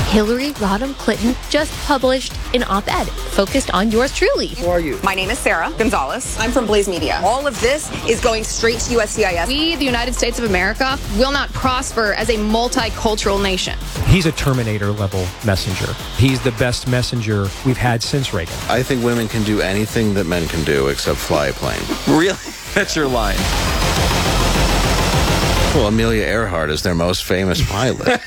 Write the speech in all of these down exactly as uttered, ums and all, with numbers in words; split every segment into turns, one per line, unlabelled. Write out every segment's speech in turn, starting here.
Hillary Rodham Clinton just published an op-ed focused on yours truly.
Who are you?
My name is Sarah Gonzalez. I'm from Blaze Media. All of this is going straight to U S C I S.
We, the United States of America, will not prosper as a multicultural nation.
He's a Terminator-level messenger. He's the best messenger we've had since Reagan.
I think women can do anything that men can do except fly a plane.
Really? That's your line.
Well, Amelia Earhart is their most famous pilot.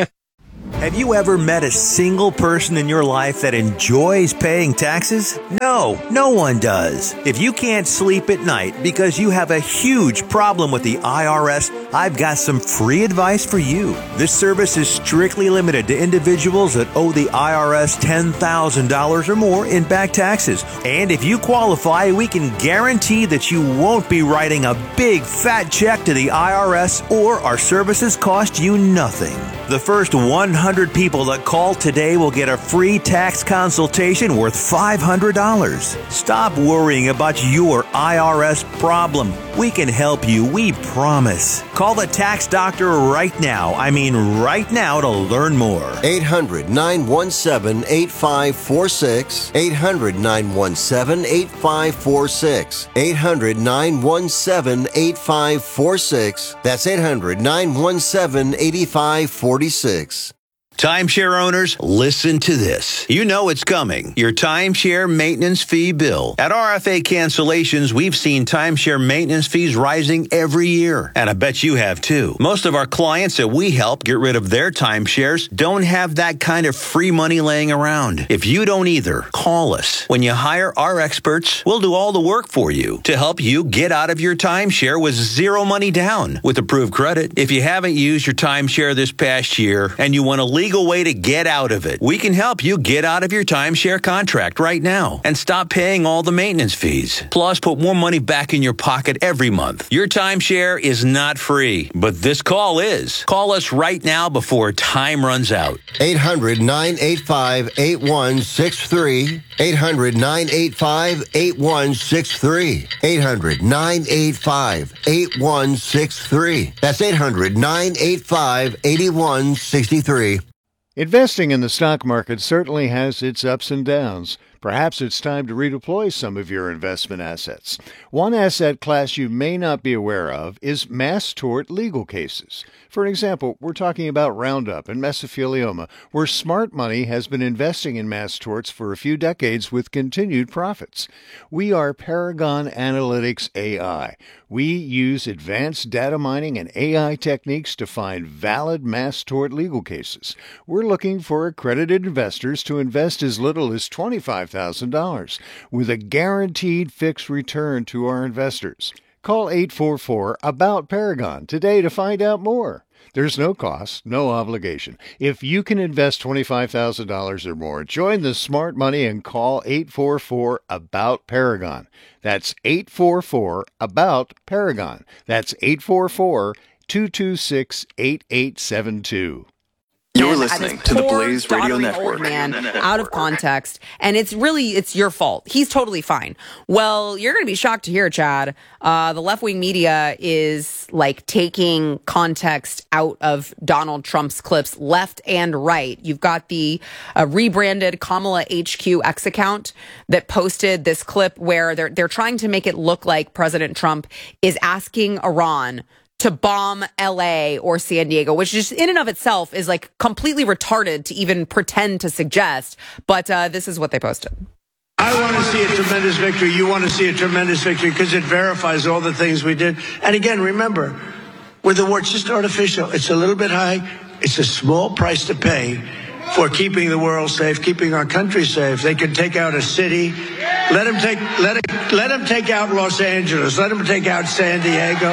Have you ever met a single person in your life that enjoys paying taxes? No, no one does. If you can't sleep at night because you have a huge problem with the I R S, I've got some free advice for you. This service is strictly limited to individuals that owe the I R S ten thousand dollars or more in back taxes. And if you qualify, we can guarantee that you won't be writing a big fat check to the I R S, or our services cost you nothing. The first one hundred people that call today will get a free tax consultation worth five hundred dollars. Stop worrying about your I R S problem. We can help you, we promise. Call the tax doctor right now. I mean right now to learn more.
eight hundred, nine one seven, eight five four six. eight hundred, nine one seven, eight five four six. eight hundred, nine one seven, eight five four six. That's eight hundred, nine one seven, eight five four six.
Timeshare owners, listen to this. You know it's coming. Your timeshare maintenance fee bill. At R F A Cancellations, we've seen timeshare maintenance fees rising every year. And I bet you have too. Most of our clients that we help get rid of their timeshares don't have that kind of free money laying around. If you don't either, call us. When you hire our experts, we'll do all the work for you to help you get out of your timeshare with zero money down with approved credit. If you haven't used your timeshare this past year and you want to leave legal way to get out of it. We can help you get out of your timeshare contract right now and stop paying all the maintenance fees. Plus, put more money back in your pocket every month. Your timeshare is not free, but this call is. Call us right now before time runs out.
eight hundred, nine eight five, eight one six three. eight hundred, nine eight five, eight one six three. eight hundred, nine eight five, eight one six three. That's eight hundred, nine eight five, eight one six three.
Investing in the stock market certainly has its ups and downs. Perhaps it's time to redeploy some of your investment assets. One asset class you may not be aware of is mass tort legal cases. For an example, we're talking about Roundup and mesothelioma, where smart money has been investing in mass torts for a few decades with continued profits. We are Paragon Analytics A I. We use advanced data mining and A I techniques to find valid mass tort legal cases. We're looking for accredited investors to invest as little as twenty-five thousand dollars with a guaranteed fixed return to our investors. Call eight four four, A B O U T, Paragon today to find out more. There's no cost, no obligation. If you can invest twenty-five thousand dollars or more, join the smart money and call eight four four, A B O U T, Paragon. That's eight four four, A B O U T, Paragon. That's eight four four, two two six, eight eight seven two.
You're listening to the Blaze Radio Network.
Old man, out of context, and it's really it's your fault. He's totally fine. Well, you're going to be shocked to hear, Chad. Uh, the left-wing media is like taking context out of Donald Trump's clips, left and right. You've got the uh, rebranded Kamala H Q X account that posted this clip where they're they're trying to make it look like President Trump is asking Iran to bomb L A or San Diego, which just in and of itself is like completely retarded to even pretend to suggest. But uh, this is what they posted.
I want to see a tremendous victory. You want to see a tremendous victory because it verifies all the things we did. And again, remember, with the war, it's just artificial. It's a little bit high. It's a small price to pay for keeping the world safe, keeping our country safe. They can take out a city. Let them take, let it, let them take out Los Angeles. Let them take out San Diego.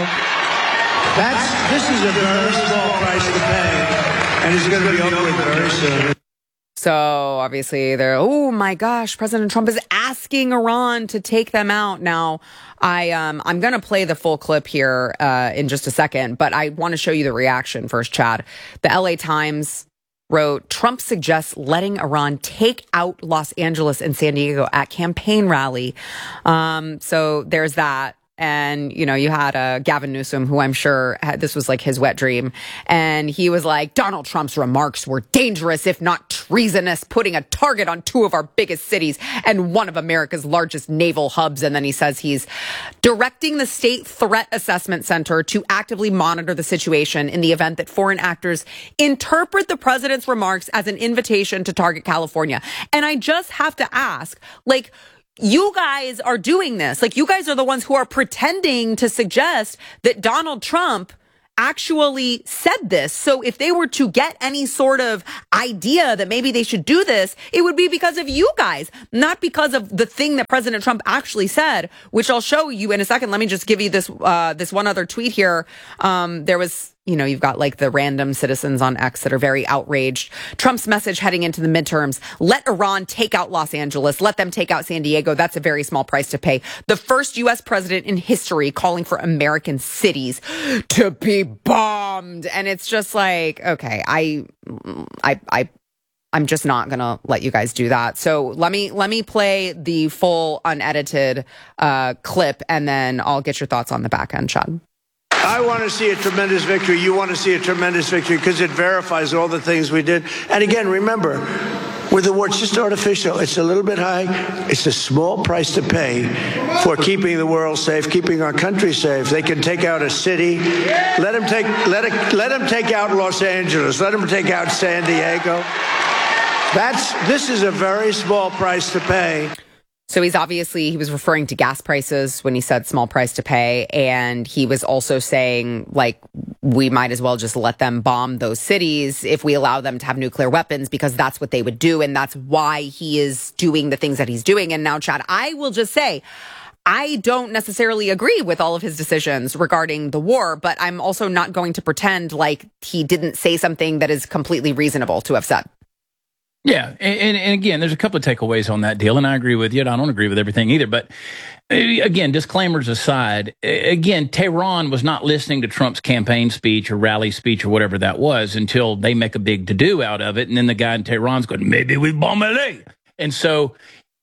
That's, this is a very small price to pay, and it's going to be over with very soon.
So obviously they're, oh my gosh, President Trump is asking Iran to take them out. Now, I, um, I'm going to play the full clip here uh, in just a second, but I want to show you the reaction first, Chad. The L A Times wrote, Trump suggests letting Iran take out Los Angeles and San Diego at campaign rally. Um, so there's that. and, you know, you had uh, Gavin Newsom, who I'm sure had, this was like his wet dream. And he was like, Donald Trump's remarks were dangerous, if not treasonous, putting a target on two of our biggest cities and one of America's largest naval hubs. And then he says he's directing the State Threat Assessment Center to actively monitor the situation in the event that foreign actors interpret the president's remarks as an invitation to target California. And I just have to ask, like, you guys are doing this. Like, you guys are the ones who are pretending to suggest that Donald Trump actually said this. So if they were to get any sort of idea that maybe they should do this, it would be because of you guys, not because of the thing that President Trump actually said, which I'll show you in a second. Let me just give you this, uh, this one other tweet here. Um, there was, you know, you've got like the random citizens on X that are very outraged. Trump's message heading into the midterms: let Iran take out Los Angeles, let them take out San Diego. That's a very small price to pay. The first U S president in history calling for American cities to be bombed. And it's just like, okay, I, I, I, I'm just not going to let you guys do that. So let me, let me play the full unedited, uh, clip, and then I'll get your thoughts on the back end, Chad.
I want to see a tremendous victory. You want to see a tremendous victory because it verifies all the things we did. And again, remember, with the war, it's just artificial. It's a little bit high. It's a small price to pay for keeping the world safe, keeping our country safe. They can take out a city. Let them take, let it, let them take out Los Angeles. Let them take out San Diego. That's, this is a very small price to pay.
So he's obviously, he was referring to gas prices when he said small price to pay. And he was also saying, like, we might as well just let them bomb those cities if we allow them to have nuclear weapons, because that's what they would do. And that's why he is doing the things that he's doing. And now, Chad, I will just say, I don't necessarily agree with all of his decisions regarding the war, but I'm also not going to pretend like he didn't say something that is completely reasonable to have said.
Yeah, and, and again, there's a couple of takeaways on that deal, and I agree with you. I don't agree with everything either, but again, disclaimers aside, again, Tehran was not listening to Trump's campaign speech or rally speech or whatever that was until they make a big to-do out of it, and then the guy in Tehran's going, maybe we bomb L A. And so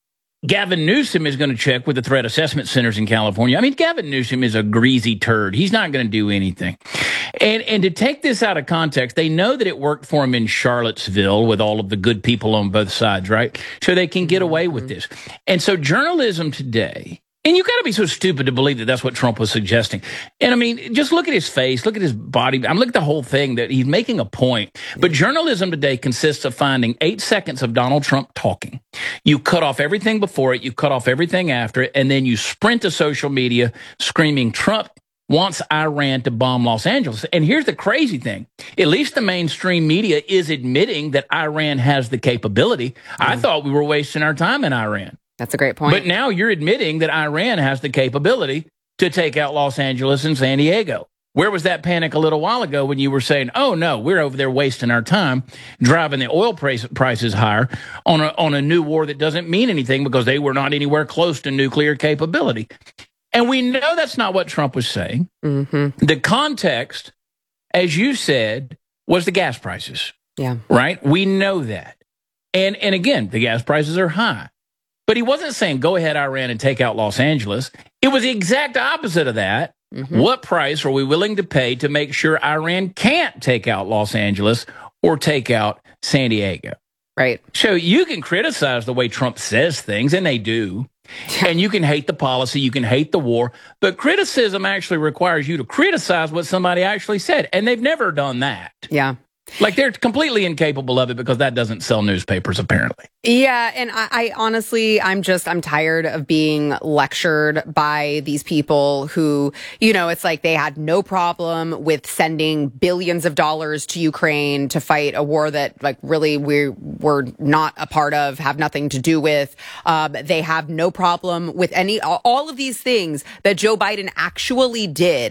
Gavin Newsom is going to check with the threat assessment centers in California. I mean, Gavin Newsom is a greasy turd. He's not going to do anything. And and to take this out of context, they know that it worked for him in Charlottesville with all of the good people on both sides, right? So they can get away with this. And so journalism today, and you got to be so stupid to believe that that's what Trump was suggesting. And I mean, just look at his face, look at his body. I'm looking at the whole thing that he's making a point. But journalism today consists of finding eight seconds of Donald Trump talking. You cut off everything before it, you cut off everything after it, and then you sprint to social media screaming Trump wants Iran to bomb Los Angeles. And here's the crazy thing. At least the mainstream media is admitting that Iran has the capability. Mm. I thought we were wasting our time in Iran.
That's a great point.
But now you're admitting that Iran has the capability to take out Los Angeles and San Diego. Where was that panic a little while ago when you were saying, oh, no, we're over there wasting our time, driving the oil price, prices higher on a, on a new war that doesn't mean anything because they were not anywhere close to nuclear capability. And we know that's not what Trump was saying.
Mm-hmm.
The context, as you said, was the gas prices.
Yeah.
Right? We know that. And and again, the gas prices are high. But he wasn't saying, go ahead, Iran, and take out Los Angeles. It was the exact opposite of that. Mm-hmm. What price are we willing to pay to make sure Iran can't take out Los Angeles or take out San Diego?
Right.
So you can criticize the way Trump says things, and they do. And you can hate the policy, you can hate the war, but criticism actually requires you to criticize what somebody actually said. And they've never done that.
Yeah.
Like, they're completely incapable of it because that doesn't sell newspapers, apparently.
Yeah, and I, I honestly, I'm just, I'm tired of being lectured by these people who, you know, it's like they had no problem with sending billions of dollars to Ukraine to fight a war that, like, really we were not a part of, have nothing to do with. Um, they have no problem with any, all of these things that Joe Biden actually did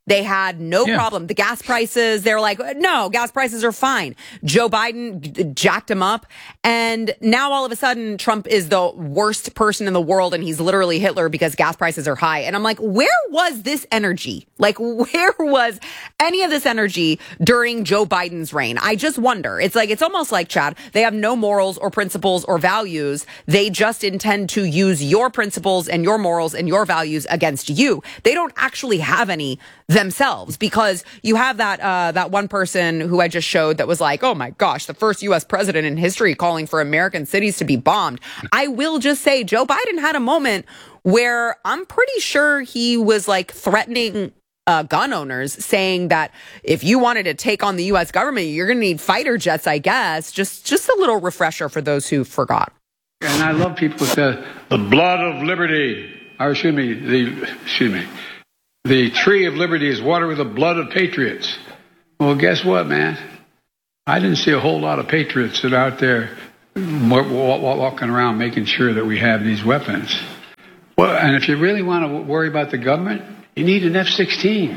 They had no
Yeah.
problem. The gas prices, they were like, no, gas prices are fine. Joe Biden g- jacked them up. And now all of a sudden, Trump is the worst person in the world and he's literally Hitler because gas prices are high. And I'm like, where was this energy? Like, where was any of this energy during Joe Biden's reign? I just wonder. It's like, it's almost like, Chad, they have no morals or principles or values. They just intend to use your principles and your morals and your values against you. They don't actually have any themselves, because you have that uh, that one person who I just showed that was like, oh my gosh, the first U S president in history calling for American cities to be bombed. I will just say Joe Biden had a moment where I'm pretty sure he was like threatening uh, gun owners, saying that if you wanted to take on the U S government, you're going to need fighter jets, I guess. Just just a little refresher for those who forgot.
And I love people who say, the blood of liberty, or excuse me, the, excuse me, the tree of liberty is watered with the blood of patriots. Well, guess what, man? I didn't see a whole lot of patriots that are out there walking around making sure that we have these weapons. Well, and if you really want to worry about the government, you need an F sixteen.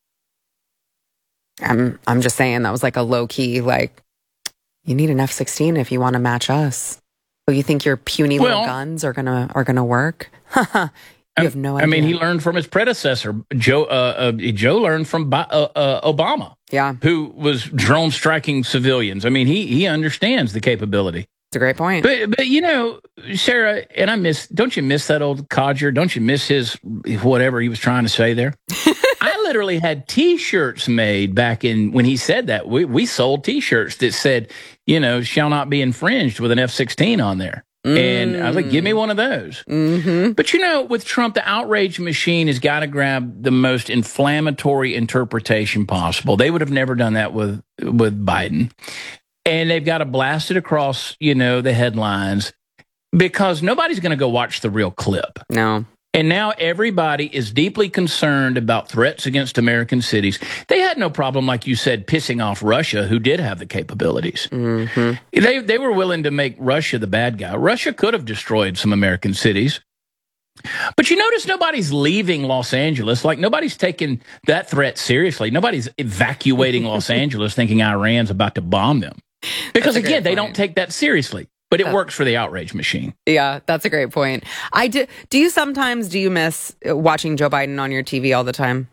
I'm I'm just saying that was like a low key, like, you need an F sixteen if you want to match us. Oh, you think your puny
Well,
little guns are gonna are gonna work? You have no idea.
I mean, he learned from his predecessor, Joe. Uh, uh, Joe learned from Bi- uh, uh, Obama,
yeah,
who was drone striking civilians. I mean, he he understands the capability.
It's a great point.
But but you know, Sarah, and I miss. Don't you miss that old codger? Don't you miss his whatever he was trying to say there? I literally had T-shirts made back in when he said that. We we sold T-shirts that said, you know, shall not be infringed with an F sixteen on there. And I was like, give me one of those.
Mm-hmm.
But, you know, with Trump, the outrage machine has got to grab the most inflammatory interpretation possible. They would have never done that with with Biden. And they've got to blast it across, you know, the headlines, because nobody's going to go watch the real clip.
No.
And now everybody is deeply concerned about threats against American cities. They had no problem, like you said, pissing off Russia, who did have the capabilities.
Mm-hmm.
They they were willing to make Russia the bad guy. Russia could have destroyed some American cities. But you notice nobody's leaving Los Angeles. Like, nobody's taking that threat seriously. Nobody's evacuating Los Angeles thinking Iran's about to bomb them. Because, again, they don't take that seriously. But it works for the outrage machine.
Yeah, that's a great point. I do. Do you sometimes do you miss watching Joe Biden on your T V all the time?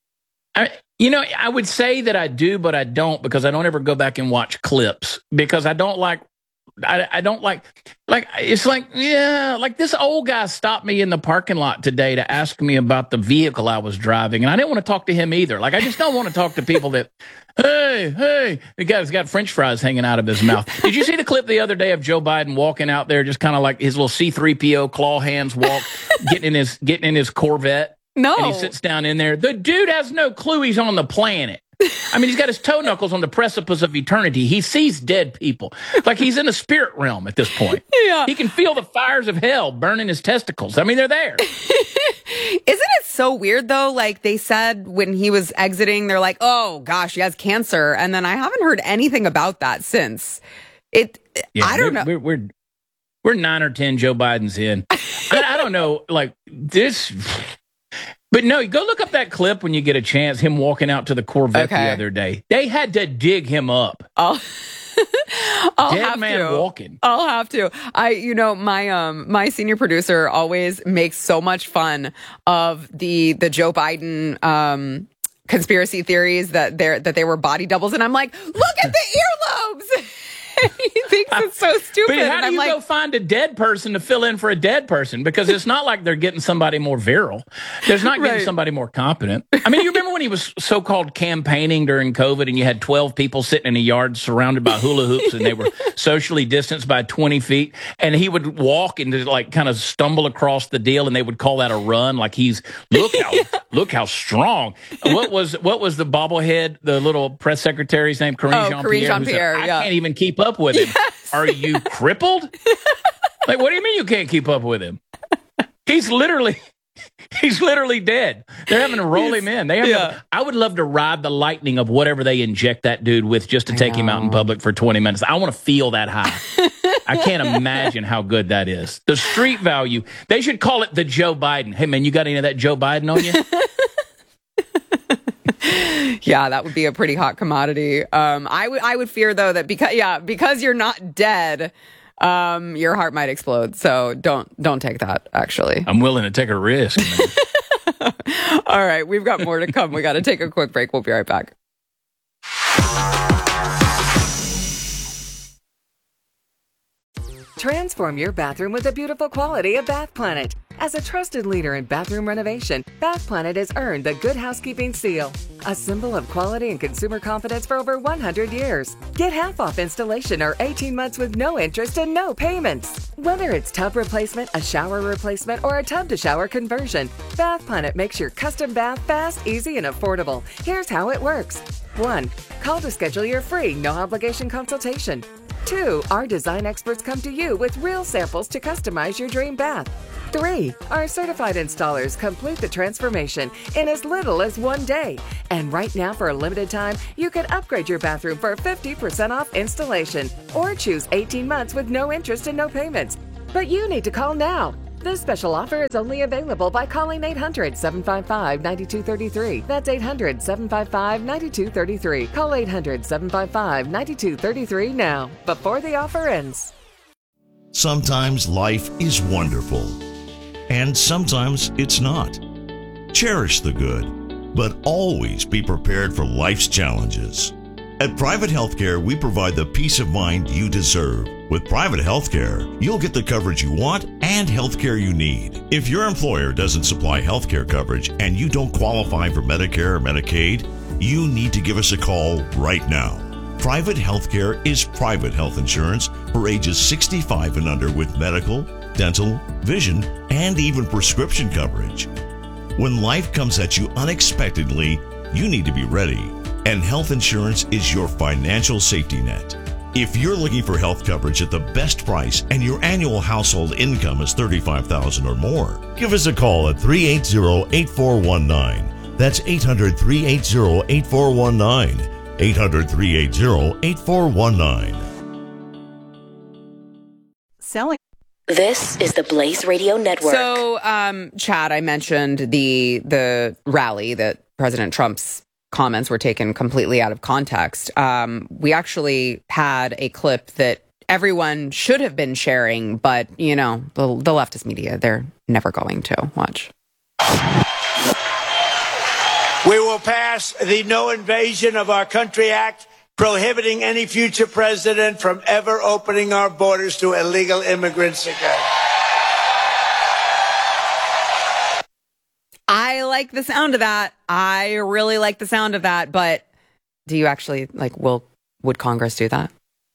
I, you know, I would say that I do, but I don't, because I don't ever go back and watch clips, because I don't like. I, I don't like. Like, it's like, yeah, like this old guy stopped me in the parking lot today to ask me about the vehicle I was driving, and I didn't want to talk to him either. Like, I just don't want to talk to people that. Hey, hey, the guy's got French fries hanging out of his mouth. Did you see the clip the other day of Joe Biden walking out there, just kind of like his little C three P O claw hands walk, getting in his getting in his Corvette?
No.
And he sits down in there. The dude has no clue he's on the planet. I mean, he's got his toe knuckles on the precipice of eternity. He sees dead people. Like he's in the spirit realm at this point.
Yeah.
He can feel the fires of hell burning his testicles. I mean, they're there.
Isn't it so weird, though? Like, they said when he was exiting, they're like, oh, gosh, he has cancer. And then I haven't heard anything about that since. It.
Yeah,
I don't
we're,
know.
We're, we're, we're nine or ten Joe Bidens in. I, I don't know, like, this... But no, go look up that clip when you get a chance, him walking out to the Corvette
Okay.
the other day. They had to dig him up.
I'll, I'll
Dead
have
man
to.
walking.
I'll have to. I, you know, my um, my senior producer always makes so much fun of the the Joe Biden um conspiracy theories that they're that they were body doubles, and I'm like, look at the earlobes. He thinks it's so stupid.
But how
and
do
I'm
you
like,
go find a dead person to fill in for a dead person? Because it's not like they're getting somebody more virile. There's not getting
Right.
somebody more competent. I mean, you remember when he was so-called campaigning during COVID and you had twelve people sitting in a yard surrounded by hula hoops and they were socially distanced by twenty feet, and he would walk and just like kind of stumble across the deal, and they would call that a run. Like he's, look how, look how strong. What was, what was the bobblehead, the little press secretary's name? Karine
Oh,
Jean-Pierre.
Karine
who said,
Jean-Pierre,
I
yeah.
can't even keep up with him.
Yes.
Are you crippled? Like, what do you mean you can't keep up with him? He's literally, he's literally dead. They're having to roll him in. They have
Yeah.
to, I would love to ride the lightning of whatever they inject that dude with just to take him out in public for twenty minutes. I want to feel that high. I can't imagine how good that is. The street value. They should call it the Joe Biden. Hey, man, you got any of that Joe Biden on you?
Yeah, that would be a pretty hot commodity. Um, I would I would fear though that because yeah because you're not dead, um, your heart might explode. So don't don't take that. Actually,
I'm willing to take a risk. Man.
All right, we've got more to come. We got to take a quick break. We'll be right back.
Transform your bathroom with the beautiful quality of Bath Planet. As a trusted leader in bathroom renovation, Bath Planet has earned the Good Housekeeping seal, a symbol of quality and consumer confidence for over one hundred years. Get half off installation or eighteen months with no interest and no payments. Whether it's tub replacement, a shower replacement, or a tub-to-shower conversion, Bath Planet makes your custom bath fast, easy, and affordable. Here's how it works. one. Call to schedule your free, no-obligation consultation. two. Our design experts come to you with real samples to customize your dream bath. three. Our certified installers complete the transformation in as little as one day. And right now, for a limited time, you can upgrade your bathroom for fifty percent off installation or choose eighteen months with no interest and no payments. But you need to call now. This special offer is only available by calling eight hundred, seven five five, nine two three three. That's eight hundred, seven five five, nine two three three. Call eight hundred, seven five five, nine two three three now, before the offer ends.
Sometimes life is wonderful, and sometimes it's not. Cherish the good, but always be prepared for life's challenges. At Private Healthcare, we provide the peace of mind you deserve. With Private Healthcare, you'll get the coverage you want and healthcare you need. If your employer doesn't supply healthcare coverage and you don't qualify for Medicare or Medicaid, you need to give us a call right now. Private Healthcare is private health insurance for ages sixty-five and under with medical, dental, vision, and even prescription coverage. When life comes at you unexpectedly, you need to be ready, and health insurance is your financial safety net. If you're looking for health coverage at the best price and your annual household income is thirty-five thousand dollars or more, give us a call at three eight zero, eight four one nine. That's eight hundred, three eight zero, eight four one nine. eight hundred, three eight zero, eight four one nine.
Selling.
This is the Blaze Radio Network.
So, um, Chad, I mentioned the the rally that President Trump's comments were taken completely out of context. Um, we actually had a clip that everyone should have been sharing, but, you know, the, the leftist media, they're never going to. Watch.
We will pass the No Invasion of Our Country Act, prohibiting any future president from ever opening our borders to illegal immigrants again.
I like the sound of that. I really like the sound of that. But do you actually, like, will, would Congress do that?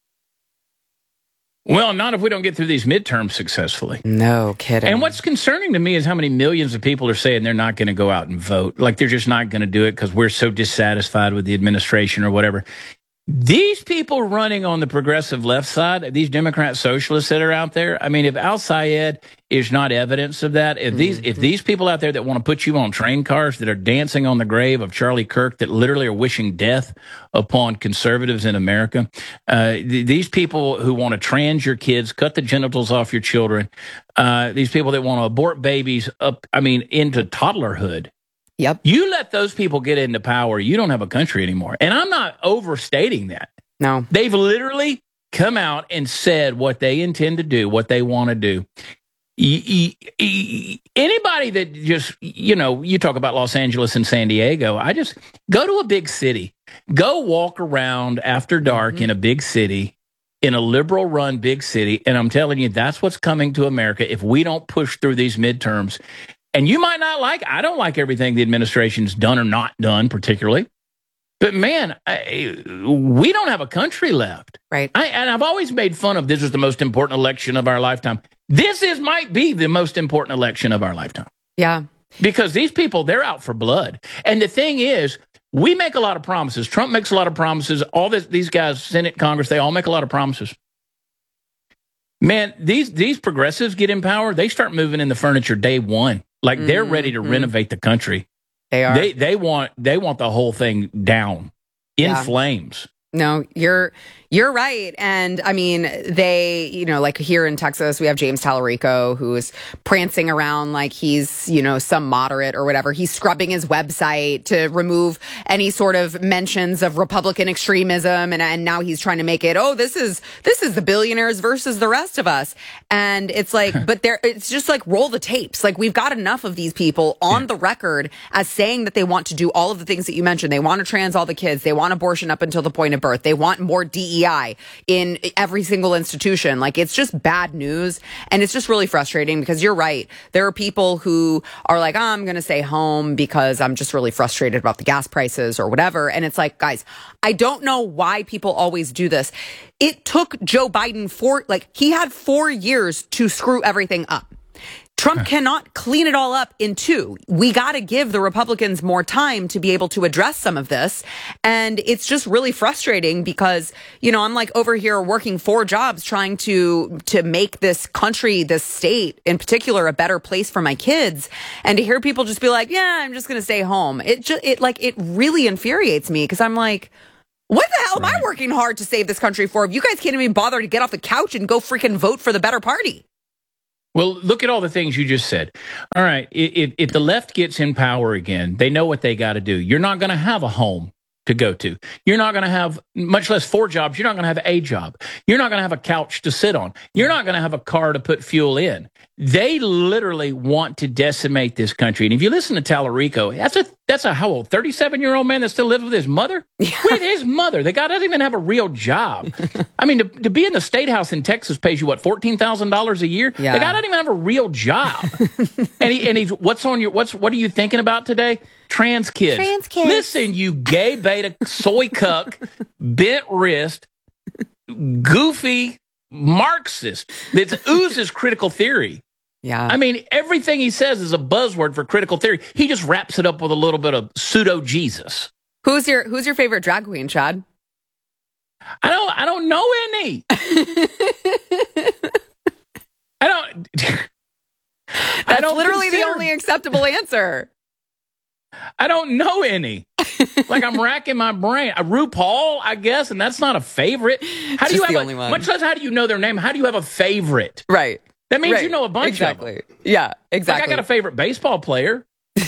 Well, not if we don't get through these midterms successfully.
No kidding.
And what's concerning to me is how many millions of people are saying they're not going to go out and vote. Like they're just not going to do it because we're so dissatisfied with the administration or whatever. These people running on the progressive left side, these Democrat socialists that are out there, I mean, if Al Sayed is not evidence of that, if these mm-hmm. if these people out there that want to put you on train cars that are dancing on the grave of Charlie Kirk, that literally are wishing death upon conservatives in America, uh, th- these people who want to trans your kids, cut the genitals off your children, uh, these people that want to abort babies up, I mean, into toddlerhood.
Yep.
You let those people get into power, you don't have a country anymore. And I'm not overstating that.
No.
They've literally come out and said what they intend to do, what they want to do. E- e- e- anybody that just, you know, you talk about Los Angeles and San Diego, I just go to a big city. Go walk around after dark mm-hmm. in a big city, in a liberal-run big city, and I'm telling you, that's what's coming to America if we don't push through these midterms. And you might not like, I don't like everything the administration's done or not done particularly. But man, I, we don't have a country left.
Right.
I, and I've always made fun of this is the most important election of our lifetime. This is might be the most important election of our lifetime.
Yeah.
Because these people, they're out for blood. And the thing is, we make a lot of promises. Trump makes a lot of promises. All this, these guys, Senate, Congress, they all make a lot of promises. Man, these these progressives get in power, they start moving in the furniture day one. Like mm-hmm. they're ready to renovate the country.
They are.
They they want they want the whole thing down in
yeah.
flames.
No, you're you're right. And I mean, they, you know, like here in Texas, we have James Tallarico, who is prancing around like he's, you know, some moderate or whatever. He's scrubbing his website to remove any sort of mentions of Republican extremism. And, and now he's trying to make it, oh, this is this is the billionaires versus the rest of us. And it's like, but there, it's just like roll the tapes. Like we've got enough of these people on the record as saying that they want to do all of the things that you mentioned. They want to trans all the kids. They want abortion up until the point of birth. They want more D E I in every single institution. Like, it's just bad news. And it's just really frustrating because you're right. There are people who are like, oh, I'm going to stay home because I'm just really frustrated about the gas prices or whatever. And it's like, guys, I don't know why people always do this. It took Joe Biden four, like, he had four years to screw everything up. Trump cannot clean it all up in two. We got to give the Republicans more time to be able to address some of this. And it's just really frustrating because, you know, I'm like over here working four jobs trying to to make this country, this state in particular, a better place for my kids. And to hear people just be like, yeah, I'm just going to stay home. It just, it like, it really infuriates me because I'm like, what the hell am I working hard to save this country for if you guys can't even bother to get off the couch and go freaking vote for the better party?
Well, look at all the things you just said. All right, if, if the left gets in power again, they know what they got to do. You're not going to have a home to go to. You're not going to have, much less four jobs, you're not going to have a job. You're not going to have a couch to sit on. You're not going to have a car to put fuel in. They literally want to decimate this country. And if you listen to Tallarico, that's a that's a how old? thirty-seven-year-old man that still lives with his mother? Yeah. With his mother. The guy doesn't even have a real job. I mean, to, to be in the state house in Texas pays you, what, fourteen thousand dollars a year? Yeah. The guy doesn't even have a real job. and he and he's, what's on your, what's what are you thinking about today? Trans kids.
Trans kids.
Listen, you gay beta, soy cuck, bent wrist, goofy Marxist that oozes critical theory.
Yeah.
I mean, everything he says is a buzzword for critical theory. He just wraps it up with a little bit of pseudo Jesus.
Who's your Who's your favorite drag queen, Chad?
I don't. I don't know any. I don't.
That's
I don't
literally
consider,
the only acceptable answer.
I don't know any. Like, I'm racking my brain. Uh, RuPaul, I guess, and that's not a favorite. How do
Just
you have
the
a,
only one.
much less how do you know their name? How do you have a favorite?
Right.
That means
right.
you know a bunch
exactly.
of them.
Yeah, exactly.
Like, I got a favorite baseball player.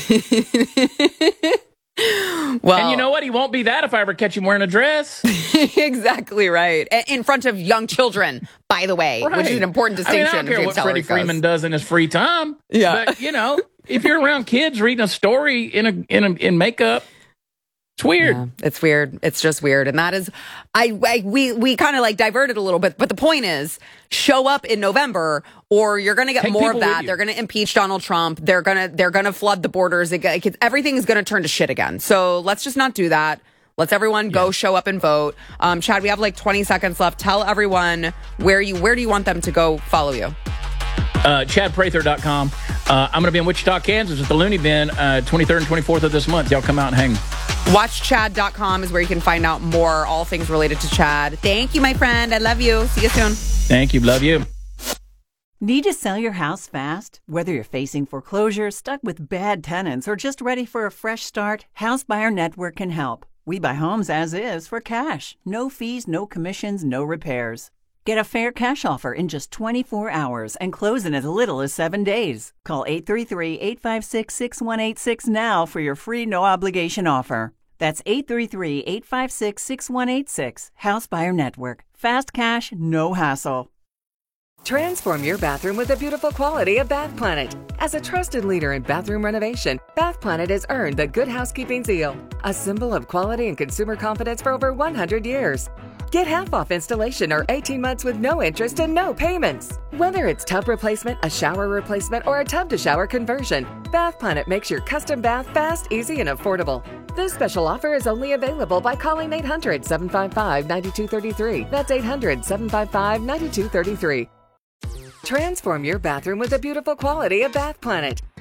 Well,
and you know what? He won't be that if I ever catch him wearing a dress.
Exactly right. In front of young children, by the way,
right.
which is an important distinction.
I mean, I don't care
James
what Freddie
Tallarico
Freeman does in his free time.
Yeah.
But, you know, if you're around kids reading a story in a in a, in makeup, it's weird.
Yeah, it's weird. It's just weird. And that is, I, I we, we kind of like diverted a little bit, but the point is, show up in November or you're going to get
Take
more of
people
that.
with you.
They're going to impeach Donald Trump. They're going to, they're going to flood the borders. It, it, everything is going to turn to shit again. So let's just not do that. Let's everyone go
Yeah.
show up and vote. Um, Chad, we have like twenty seconds left. Tell everyone where you, where do you want them to go follow you?
Uh, Chad Prather dot com. Uh, I'm going to be in Wichita, Kansas at the Looney Bin uh, twenty-third and twenty-fourth of this month. Y'all come out and hang.
watch chad dot com is where you can find out more, all things related to Chad. Thank you, my friend. I love you. See you soon.
Thank you. Love you.
Need to sell your house fast? Whether you're facing foreclosure, stuck with bad tenants, or just ready for a fresh start, House Buyer Network can help. We buy homes as is for cash. No fees, no commissions, no repairs. Get a fair cash offer in just twenty-four hours and close in as little as seven days. Call eight three three, eight five six, six one eight six now for your free no-obligation offer. That's eight three three, eight five six, six one eight six. House Buyer Network. Fast cash, no hassle.
Transform your bathroom with the beautiful quality of Bath Planet. As a trusted leader in bathroom renovation, Bath Planet has earned the Good Housekeeping seal, a symbol of quality and consumer confidence for over one hundred years. Get half off installation or eighteen months with no interest and no payments. Whether it's tub replacement, a shower replacement, or a tub-to-shower conversion, Bath Planet makes your custom bath fast, easy, and affordable. This special offer is only available by calling eight hundred, seven five five, nine two three three. That's eight hundred, seven five five, nine two three three. Transform your bathroom with the beautiful quality of Bath Planet.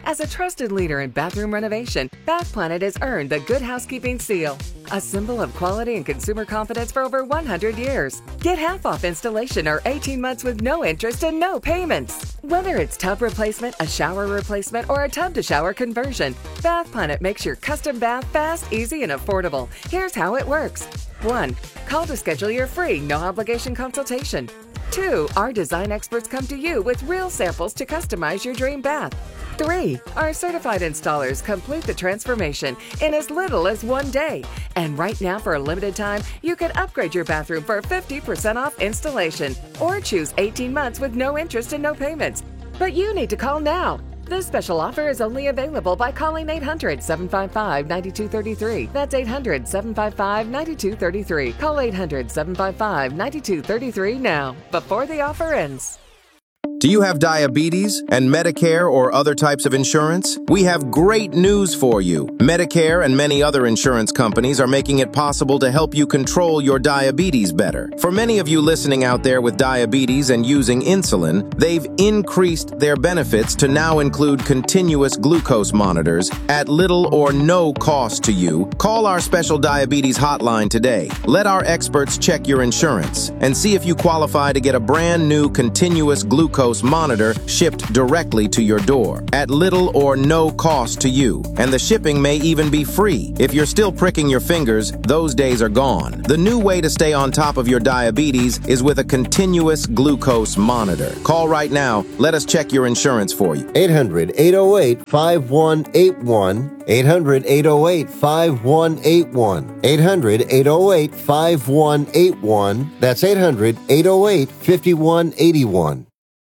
As a trusted leader in bathroom renovation, Bath Planet has earned the Good Housekeeping seal, a symbol of quality and consumer confidence for over one hundred years. Get half off installation or eighteen months with no interest and no payments. Whether it's tub replacement, a shower replacement, or a tub-to-shower conversion, Bath Planet makes your custom bath fast, easy, and affordable. Here's how it works. one. Call to schedule your free, no-obligation consultation. two. Our design experts come to you with real samples to customize your dream bath. three. Our certified installers complete the transformation in as little as one day. And right now, for a limited time, you can upgrade your bathroom for fifty percent off installation or choose eighteen months with no interest and no payments. But you need to call now. This special offer is only available by calling eight hundred, seven five five, nine two three three. That's eight hundred, seven five five, nine two three three. Call eight hundred, seven five five, nine two three three now, before the offer ends.
Do you have diabetes and Medicare or other types of insurance? We have great news for you. Medicare and many other insurance companies are making it possible to help you control your diabetes better. For many of you listening out there with diabetes and using insulin, they've increased their benefits to now include continuous glucose monitors at little or no cost to you. Call our special diabetes hotline today. Let our experts check your insurance and see if you qualify to get a brand new continuous glucose monitor shipped directly to your door at little or no cost to you. And the shipping may even be free. If you're still pricking your fingers, those days are gone. The new way to stay on top of your diabetes is with a continuous glucose monitor. Call right now. Let us check your insurance for you.
eight hundred, eight oh eight, five one eight one. eight hundred, eight oh eight, five one eight one. eight hundred, eight oh eight, five one eight one. That's eight hundred, eight oh eight, five one eight one.